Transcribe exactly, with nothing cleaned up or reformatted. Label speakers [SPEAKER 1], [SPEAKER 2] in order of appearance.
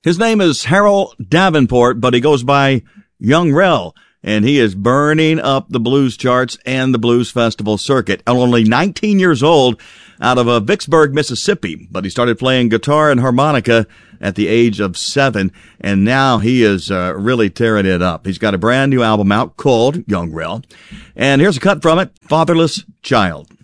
[SPEAKER 1] His name is Harold Davenport, but he goes by Young Rel, and he is burning up the blues charts and the blues festival circuit. Only nineteen years old, out of uh, Vicksburg, Mississippi, but he started playing guitar and harmonica at the age of seven, and now he is uh, really tearing it up. He's got a brand new album out called Young Rel, and here's a cut from it, Fatherless Child.